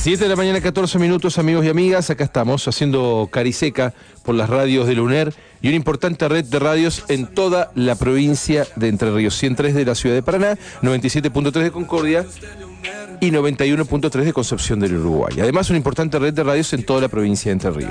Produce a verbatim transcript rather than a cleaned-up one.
siete de la mañana, catorce minutos, amigos y amigas. Acá estamos haciendo Cariseca por las radios de Luner y una importante red de radios en toda la provincia de Entre Ríos. ciento tres de la ciudad de Paraná, noventa y siete punto tres de Concordia y noventa y uno punto tres de Concepción del Uruguay. Además, una importante red de radios en toda la provincia de Entre Ríos.